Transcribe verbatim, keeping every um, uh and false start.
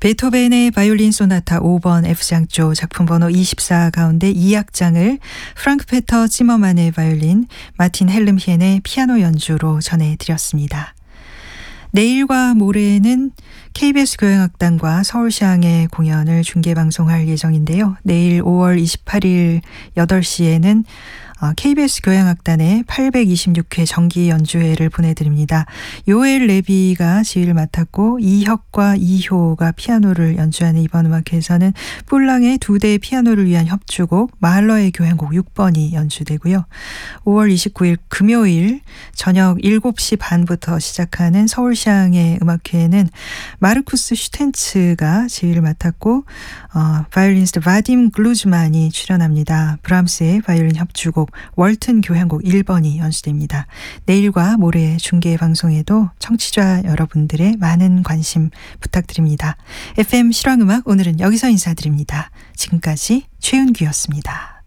베토벤의 바이올린 소나타 오 번 F장조 작품 번호 이십사 가운데 이 악장을 프랑크 페터 찌머만의 바이올린, 마틴 헬름히엔의 피아노 연주로 전해드렸습니다. 내일과 모레는 케이비에스 교향악단과 서울시향의 공연을 중계방송할 예정인데요. 내일 오월 이십팔일 여덟 시에는 케이비에스 교향악단의 팔백이십육 회 정기 연주회를 보내드립니다. 요엘 레비가 지휘를 맡았고 이혁과 이효가 피아노를 연주하는 이번 음악회에서는 뿔랑의 두 대의 피아노를 위한 협주곡 마할러의 교향곡 육 번이 연주되고요. 오월 이십구일 금요일 저녁 일곱 시 반부터 시작하는 서울시향의 음악회에는 마르쿠스 슈텐츠가 지휘를 맡았고 어, 바이올리니스트 바딤 글루즈만이 출연합니다. 브람스의 바이올린 협주곡 월튼 교향곡 일 번이 연주됩니다. 내일과 모레 중계 방송에도 청취자 여러분들의 많은 관심 부탁드립니다. 에프엠 실황음악 오늘은 여기서 인사드립니다. 지금까지 최윤규였습니다.